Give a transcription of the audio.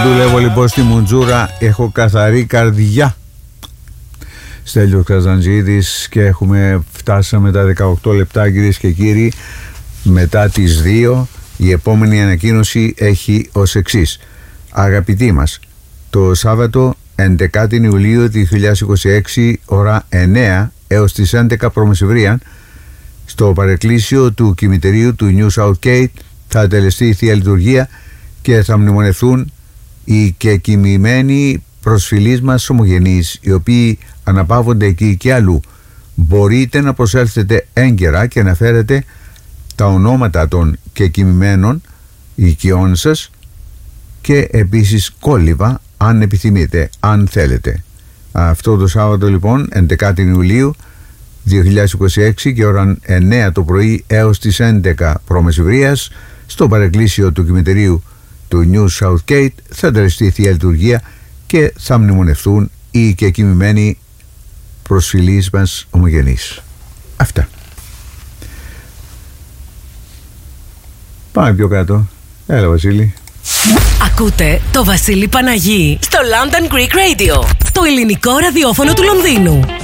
Δουλεύω λοιπόν στη Μουντζούρα, έχω καθαρή καρδιά. Στέλιος Καζαντζίδης και φτάσαμε τα 18 λεπτά, κυρίες και κύριοι, μετά τις 2. Η επόμενη ανακοίνωση έχει ως εξής. Αγαπητοί μας, το Σάββατο 11 Ιουλίου 2026 ώρα 9 έως τις 11 π.μ. στο παρεκκλήσιο του κημητερίου του New Southgate θα τελεστεί η Θεία Λειτουργία και θα μνημονευθούν οι κεκοιμημένοι προσφυλείς μας ομογενείς, οι οποίοι αναπαύονται εκεί και αλλού. Μπορείτε να προσέλθετε έγκαιρα και να φέρετε τα ονόματα των κεκοιμημένων οικειών σας και επίσης κόλληβα αν επιθυμείτε, αν θέλετε. Αυτό το Σάββατο λοιπόν 11 Ιουλίου 2026 και ώρα 9 το πρωί έως τις 11 π.μ. στο παρεκκλήσιο του κημητερίου του New Southgate θα τελεστεί η Θεία Λειτουργία και θα μνημονευτούν οι κεκοιμημένοι προσφυλείς μας ομογενείς. Αυτά. Πάμε πιο κάτω. Έλα Βασίλη. Ακούτε το Βασίλη Παναγί στο London Greek Radio, το ελληνικό ραδιόφωνο του Λονδίνου.